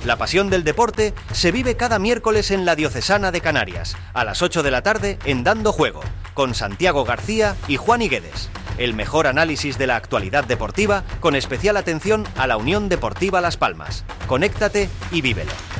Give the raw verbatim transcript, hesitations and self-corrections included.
La pasión del deporte se vive cada miércoles en la Diocesana de Canarias, a las ocho de la tarde en Dando Juego, con Santiago García y Juan Higuedes. El mejor análisis de la actualidad deportiva, con especial atención a la Unión Deportiva Las Palmas. Conéctate y vívelo.